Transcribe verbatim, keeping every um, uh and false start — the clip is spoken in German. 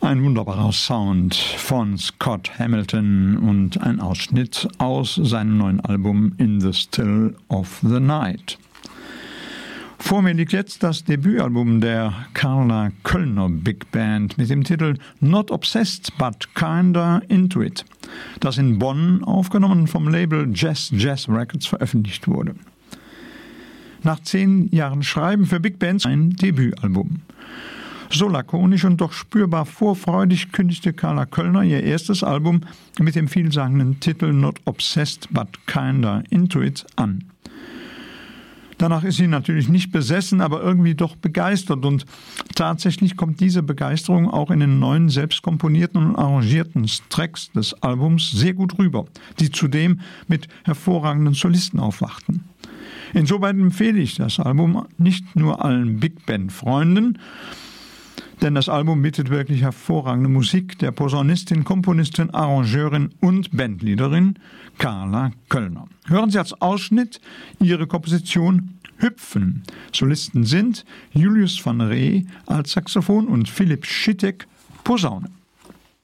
Ein wunderbarer Sound von Scott Hamilton und ein Ausschnitt aus seinem neuen Album In the Still of the Night. Vor mir liegt jetzt das Debütalbum der Carla Kölner Big Band mit dem Titel Not Obsessed but Kinda Into It, das in Bonn aufgenommen vom Label Jazz Jazz Records veröffentlicht wurde. Nach zehn Jahren Schreiben für Big Bands ein Debütalbum. So lakonisch und doch spürbar vorfreudig kündigte Carla Kölner ihr erstes Album mit dem vielsagenden Titel Not Obsessed but Kinda Into It an. Danach ist sie natürlich nicht besessen, aber irgendwie doch begeistert und tatsächlich kommt diese Begeisterung auch in den neuen selbst komponierten und arrangierten Tracks des Albums sehr gut rüber, die zudem mit hervorragenden Solisten aufwachten. Insoweit empfehle ich das Album nicht nur allen Big Band-Freunden, denn das Album bietet wirklich hervorragende Musik der Posaunistin, Komponistin, Arrangeurin und Bandleaderin Carla Kölner. Hören Sie als Ausschnitt ihre Komposition Hüpfen. Solisten sind Julius van Ree als Saxophon und Philipp Schittek Posaune.